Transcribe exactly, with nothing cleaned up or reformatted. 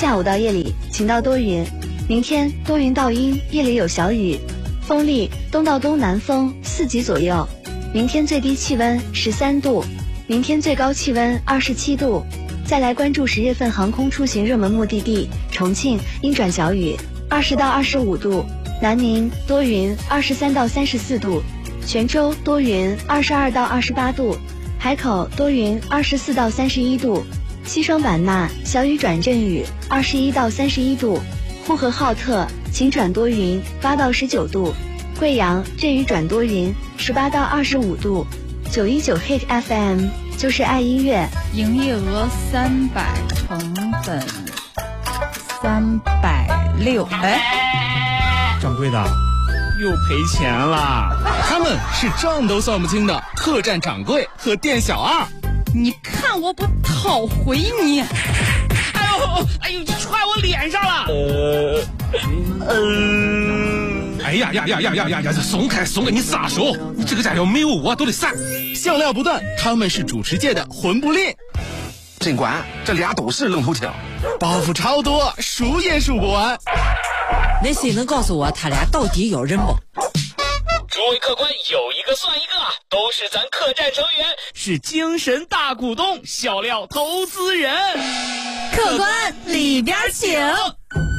下午到夜里晴到多云，明天多云到阴，夜里有小雨，风力东到东南风四级左右。明天最低气温十三度，明天最高气温二十七度。再来关注十月份航空出行热门目的地，重庆阴转小雨，二十到二十五度；南宁多云，二十三到三十四度；泉州多云，二十二到二十八度；海口多云，二十四到三十一度；西双版纳小雨转阵雨，二十一到三十一度；呼和浩特晴转多云，八到十九度；贵阳阵雨转多云，十八到二十五度。九一九 Hit F M 就是爱音乐。 营业额三百，成本三百六。哎， 掌柜的，又赔钱了。 他们是账都算不清的客栈掌柜和店小二。 你看我不讨回你！ 哎呦，哎呦，你踹我脸上了！呃，呃。哎呀呀呀呀呀呀呀！松开松开，你撒手！你这个家伙没有我都得散。 笑料不断，他们是主持界的魂不吝。 尽管这俩都是愣头青， 包袱超多，数也数不完。 那谁能告诉我他俩到底有人不？ 诸位客官，有一个算一个，都是咱客栈成员， 是精神大股东，笑料投资人。 客官里边请。